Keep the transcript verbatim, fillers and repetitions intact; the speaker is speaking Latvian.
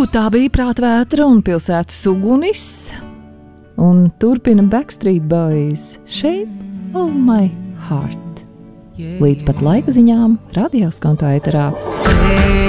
tā bija Prātvētra un Pilsētas ugunis. Un turpina Backstreet Boys Shape of My Heart. Līdz pat laika ziņām Radio Skonto ēterā.